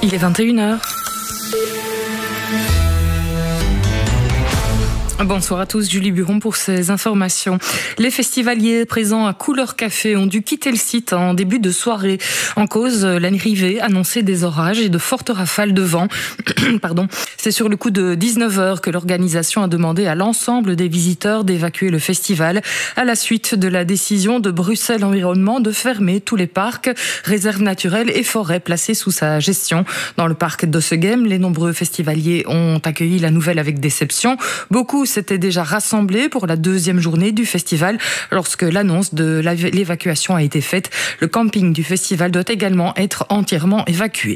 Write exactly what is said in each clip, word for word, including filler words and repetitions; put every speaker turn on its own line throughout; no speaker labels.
Il est vingt et une heures. Bonsoir à tous, Julie Buron pour ces informations. Les festivaliers présents à Couleur Café ont dû quitter le site en début de soirée. En cause, l'arrivée annonçait des orages et de fortes rafales de vent. Pardon. C'est sur le coup de dix-neuf heures que l'organisation a demandé à l'ensemble des visiteurs d'évacuer le festival à la suite de la décision de Bruxelles Environnement de fermer tous les parcs, réserves naturelles et forêts placées sous sa gestion. Dans le parc d'Ossegem, les nombreux festivaliers ont accueilli la nouvelle avec déception. Beaucoup s'étaient déjà rassemblés pour la deuxième journée du festival. Lorsque l'annonce de l'évacuation a été faite, le camping du festival doit également être entièrement évacué.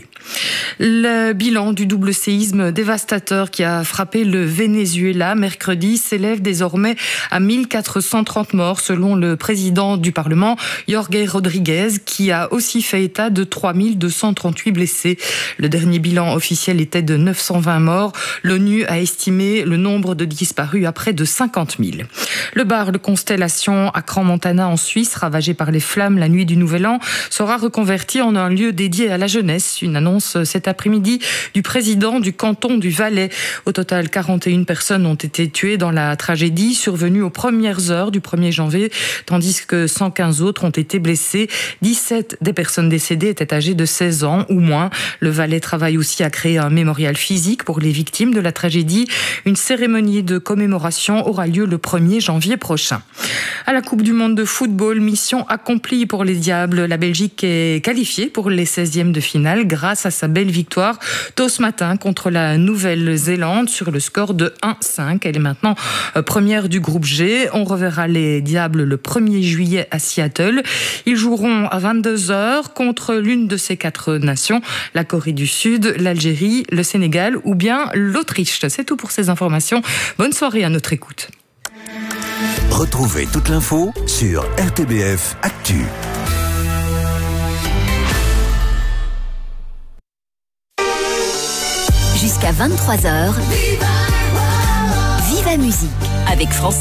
Le bilan du double séisme dévastateur qui a frappé le Venezuela mercredi s'élève désormais à mille quatre cent trente morts selon le président du Parlement, Jorge Rodriguez, qui a aussi fait état de trois mille deux cent trente-huit blessés. Le dernier bilan officiel était de neuf cent vingt morts. L'ONU a estimé le nombre de disparus à près de cinquante mille. Le bar de Constellation à Crans-Montana en Suisse, ravagé par les flammes la nuit du Nouvel An, sera reconverti en un lieu dédié à la jeunesse. Une annonce cet après-midi du président du canton du Valais. Au total, quarante et une personnes ont été tuées dans la tragédie survenue aux premières heures du premier janvier, tandis que cent quinze autres ont été blessés. dix-sept des personnes décédées étaient âgées de seize ans ou moins. Le Valais travaille aussi à créer un mémorial physique pour les victimes de la tragédie. Une cérémonie de commémoration aura lieu le premier janvier prochain. À la Coupe du monde de football, mission accomplie pour les Diables. La Belgique est qualifiée pour les seizièmes de finale grâce à sa belle victoire tôt ce matin contre la Nouvelle-Zélande sur le score de un cinq. Elle est maintenant première du groupe G. On reverra les Diables le premier juillet à Seattle. Ils joueront à vingt-deux heures contre l'une de ces quatre nations, la Corée du Sud, l'Algérie, le Sénégal ou bien l'Autriche. C'est tout pour ces informations. Bonne soirée à notre écoute.
Retrouvez toute l'info sur R T B F Actu.
Jusqu'à vingt-trois heures, Viva Musique avec France.